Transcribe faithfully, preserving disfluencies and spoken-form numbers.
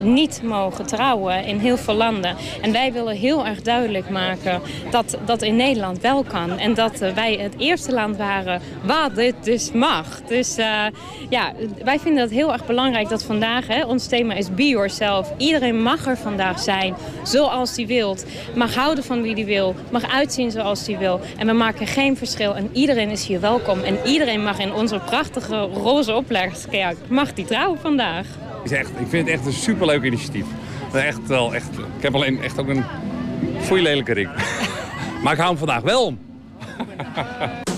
niet mogen trouwen in heel veel landen. En wij willen heel erg duidelijk maken dat dat in Nederland wel kan. En dat uh, wij het eerste land waren waar dit dus mag. Dus uh, ja, wij vinden het heel erg belangrijk dat vandaag, hè, ons thema is Be Yourself. Iedereen mag er vandaag zijn zoals hij wil. Mag houden van wie hij wil. Mag uitzien zoals hij wil. En we maken geen verschil. En iedereen is hier welkom. En iedereen mag in onze prachtige roze opleggerkerk mag die trouwen vandaag. Is echt, ik vind het echt een superleuk initiatief. Echt wel, echt, ik heb alleen echt ook een foei lelijke ring. Maar ik hou hem vandaag wel om.